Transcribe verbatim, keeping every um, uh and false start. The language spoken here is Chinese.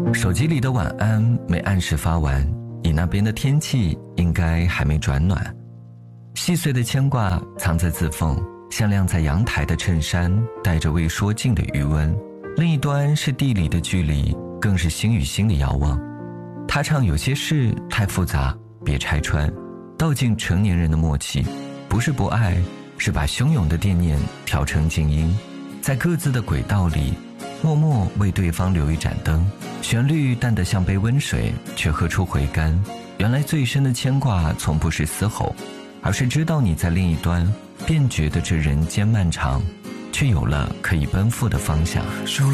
手机里的晚安没按时发完，你那边的天气应该还没转暖。细碎的牵挂藏在字缝，像晾在阳台的衬衫，带着未说尽的余温。另一端是地理的距离，更是心与心的遥望。他唱有些事太复杂，别拆穿，道尽成年人的默契，不是不爱，是把汹涌的惦念调成静音，在各自的轨道里默默为对方留一盏灯，旋律淡得像杯温水，却喝出回甘。原来最深的牵挂从不是嘶吼，而是知道你在另一端，便觉得这人间漫长，却有了可以奔赴的方向。